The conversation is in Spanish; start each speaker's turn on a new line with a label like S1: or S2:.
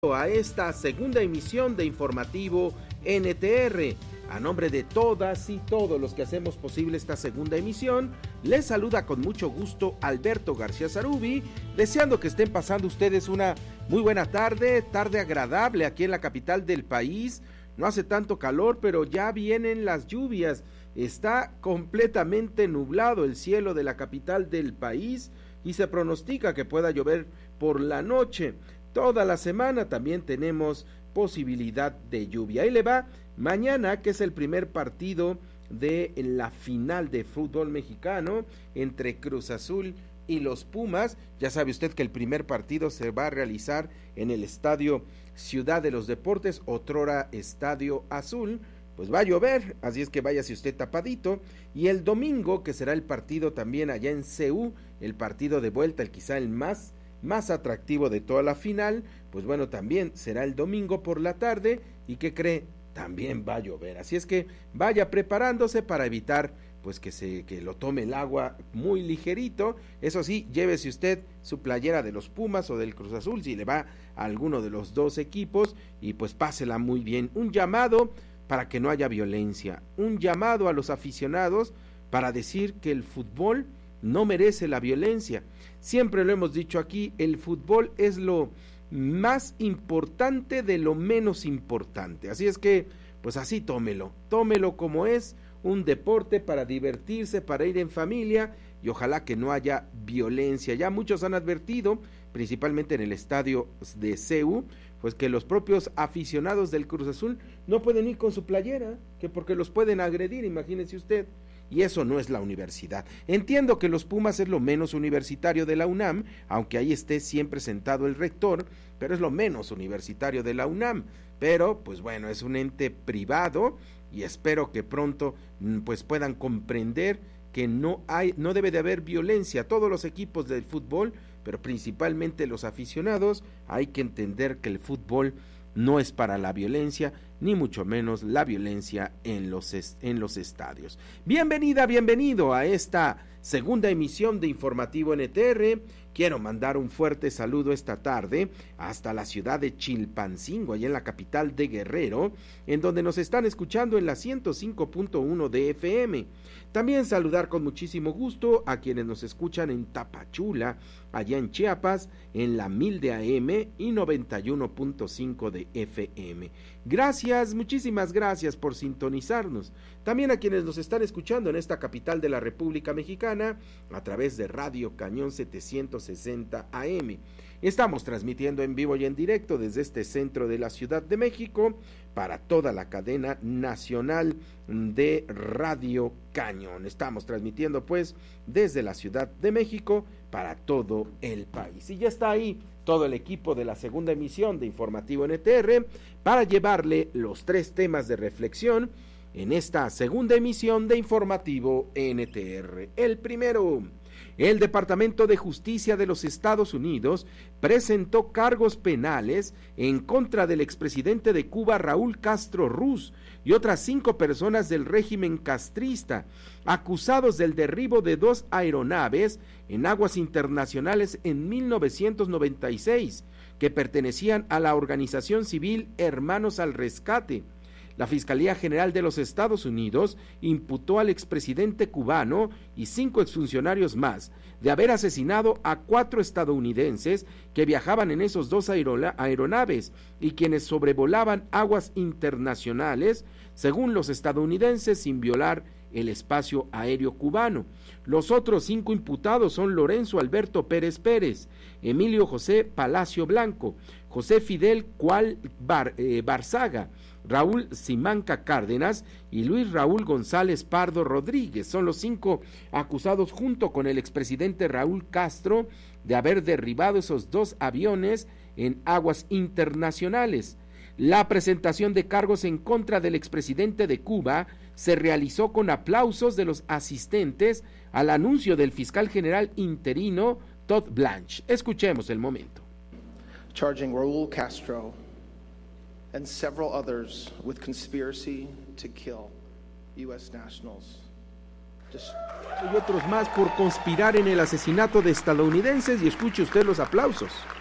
S1: A esta segunda emisión de Informativo NTR. A nombre de todas y todos los que hacemos posible esta segunda emisión, les saluda con mucho gusto Alberto García Zarubi, deseando que estén pasando ustedes una muy buena tarde agradable aquí en la capital del país. No hace tanto calor, pero ya vienen las lluvias. Está completamente nublado el cielo de la capital del país y se pronostica que pueda llover por la noche. Toda la semana también tenemos posibilidad de lluvia. Ahí le va mañana, que es el primer partido de la final de fútbol mexicano entre Cruz Azul y los Pumas. Ya sabe usted que el primer partido se va a realizar en el estadio Ciudad de los Deportes, otrora Estadio Azul. Pues va a llover, así es que váyase usted tapadito. Y el domingo, que será el partido también allá en CU, el partido de vuelta, el quizá el más atractivo de toda la final, pues bueno, también será el domingo por la tarde. ¿Y qué cree? También va a llover, así es que vaya preparándose para evitar pues que lo tome el agua muy ligerito. Eso sí, llévese usted su playera de los Pumas o del Cruz Azul si le va a alguno de los dos equipos y pues pásela muy bien. Un llamado para que no haya violencia, un llamado a los aficionados para decir que el fútbol no merece la violencia. Siempre lo hemos dicho aquí, el fútbol es lo más importante de lo menos importante, así es que pues así tómelo como es un deporte para divertirse, para ir en familia y ojalá que no haya violencia. Ya muchos han advertido, principalmente en el estadio de CEU, pues que los propios aficionados del Cruz Azul no pueden ir con su playera, que porque los pueden agredir, imagínese usted. Y eso no es la universidad. Entiendo que los Pumas es lo menos universitario de la UNAM, aunque ahí esté siempre sentado el rector, pero es lo menos universitario de la UNAM. Pero, pues bueno, es un ente privado y espero que pronto pues puedan comprender que no debe de haber violencia. Todos los equipos del fútbol, pero principalmente los aficionados, hay que entender que el fútbol no es para la violencia, ni mucho menos la violencia en los estadios. Bienvenido a esta segunda emisión de Informativo NTR. Quiero mandar un fuerte saludo esta tarde hasta la ciudad de Chilpancingo, allá en la capital de Guerrero, en donde nos están escuchando en la 105.1 de FM. También saludar con muchísimo gusto a quienes nos escuchan en Tapachula, allá en Chiapas, en la 1000 de AM y 91.5 de FM. Gracias, muchísimas gracias por sintonizarnos. También a quienes nos están escuchando en esta capital de la República Mexicana a través de Radio Cañón 760 AM. Estamos transmitiendo en vivo y en directo desde este centro de la Ciudad de México para toda la cadena nacional de Radio Cañón. Estamos transmitiendo pues desde la Ciudad de México para todo el país. Y ya está ahí todo el equipo de la segunda emisión de Informativo NTR para llevarle los tres temas de reflexión en esta segunda emisión de Informativo NTR. El primero: el Departamento de Justicia de los Estados Unidos presentó cargos penales en contra del expresidente de Cuba, Raúl Castro Ruz, y otras 5 personas del régimen castrista, acusados del derribo de 2 aeronaves en aguas internacionales en 1996, que pertenecían a la organización civil Hermanos al Rescate. La Fiscalía General de los Estados Unidos imputó al expresidente cubano y 5 exfuncionarios más de haber asesinado a 4 estadounidenses que viajaban en esos 2 aeronaves y quienes sobrevolaban aguas internacionales, según los estadounidenses, sin violar el espacio aéreo cubano. Los otros 5 imputados son Lorenzo Alberto Pérez Pérez, Emilio José Palacio Blanco, José Fidel Barzaga, Raúl Simanca Cárdenas y Luis Raúl González Pardo Rodríguez. Son los 5 acusados junto con el expresidente Raúl Castro de haber derribado esos 2 aviones en aguas internacionales. La presentación de cargos en contra del expresidente de Cuba se realizó con aplausos de los asistentes al anuncio del fiscal general interino Todd Blanche. Escuchemos el momento.
S2: Charging Raúl Castro and several others with conspiracy to kill U.S. nationals.
S1: Y otros más por conspirar en el asesinato de estadounidenses, y escuche usted los aplausos.